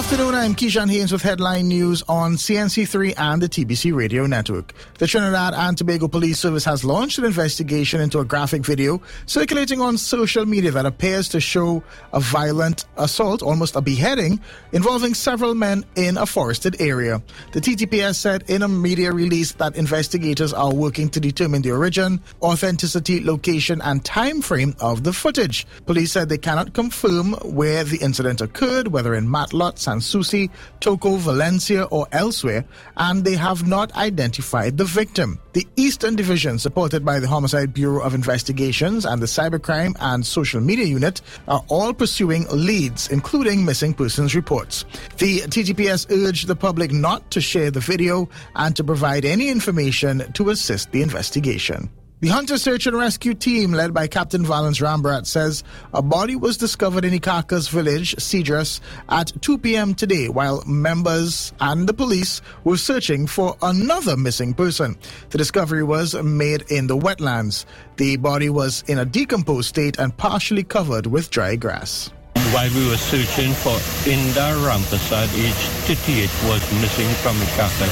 Afternoon, I'm Keyshawn Haynes with headline news on CNC3 and the TBC Radio Network. The Trinidad and Tobago Police Service has launched an investigation into a graphic video circulating on social media that appears to show a violent assault, almost a beheading, involving several men in a forested area. The TTPS said in a media release that investigators are working to determine the origin, authenticity, location, and time frame of the footage. Police said they cannot confirm where the incident occurred, whether in Matlot, Sans Souci, Toco, Valencia, or elsewhere, and they have not identified the victim. The Eastern Division, supported by the Homicide Bureau of Investigations and the Cybercrime and Social Media Unit, are all pursuing leads, including missing persons reports. The TTPS urged the public not to share the video and to provide any information to assist the investigation. The Hunter Search and Rescue Team, led by Captain Valence Rambrat, says a body was discovered in Ikakas village, Cedrus, at 2 p.m. today, while members and the police were searching for another missing person. The discovery was made in the wetlands. The body was in a decomposed state and partially covered with dry grass. While we were searching for Inda Rampasad, age 38, was missing from Ikakas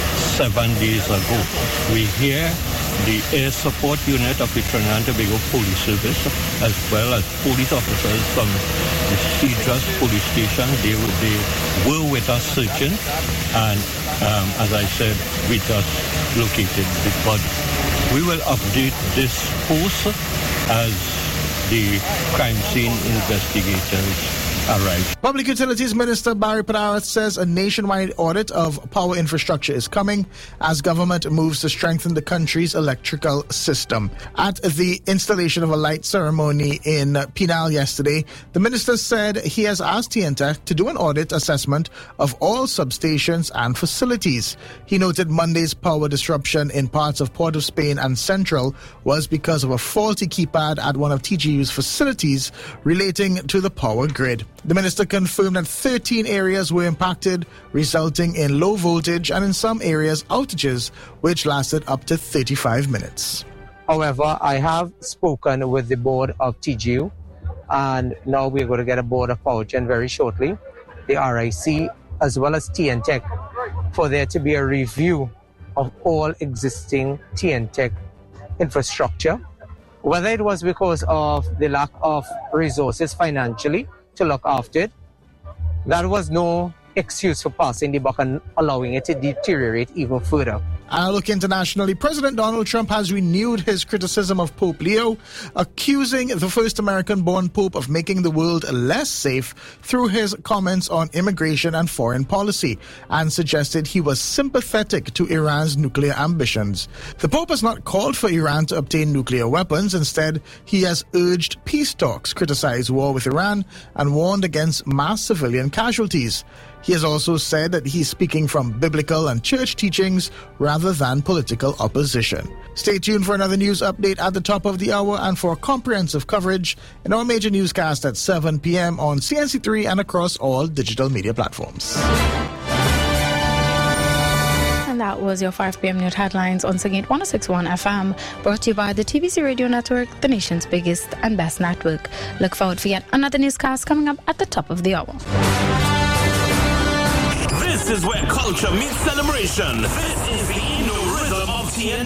7 days ago. We hear the Air Support Unit of the Trinidad and Tobago Police Service, as well as police officers from the Cedrus Police Station. They were with us searching, and as I said, we just located the body. We will update this post as the crime scene investigators arrive. Public Utilities Minister Barry Padarat says a nationwide audit of power infrastructure is coming as government moves to strengthen the country's electrical system. At the installation of a light ceremony in Penal yesterday, the minister said he has asked TNTech to do an audit assessment of all substations and facilities. He noted Monday's power disruption in parts of Port of Spain and Central was because of a faulty keypad at one of TGU's facilities relating to the power grid. The minister confirmed that 13 areas were impacted, resulting in low voltage and in some areas outages, which lasted up to 35 minutes. However, I have spoken with the board of TGU, and now we're going to get a board of PowerGen very shortly, the RIC, as well as TNTech, for there to be a review of all existing TNTech infrastructure. Whether it was because of the lack of resources financially to look after it, that was no excuse for passing the buck and allowing it to deteriorate even further. And look internationally, President Donald Trump has renewed his criticism of Pope Leo, accusing the first American-born Pope of making the world less safe through his comments on immigration and foreign policy, and suggested he was sympathetic to Iran's nuclear ambitions. The Pope has not called for Iran to obtain nuclear weapons. Instead, he has urged peace talks, criticized war with Iran, and warned against mass civilian casualties. He has also said that he's speaking from biblical and church teachings rather than political opposition. Stay tuned for another news update at the top of the hour and for comprehensive coverage in our major newscast at 7 p.m. on CNC3 and across all digital media platforms. And that was your 5 p.m. news headlines on Singate 106.1 FM, brought to you by the TBC Radio Network, the nation's biggest and best network. Look forward for yet another newscast coming up at the top of the hour. This is where culture meets celebration. This is the Inno Rhythm of TNT.